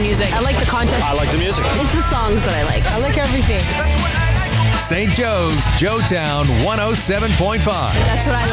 music. I like the contest. I like the music. It's the songs that I like. I like everything. St. Joe's, Joetown 107.5. That's what I like.